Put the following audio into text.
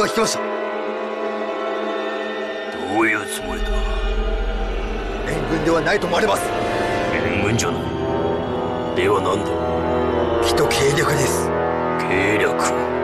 は聞きました。 どういうつもりだ。 援軍ではないと思われます。 援軍じゃない。では何だ。 きっと計略です。 計略。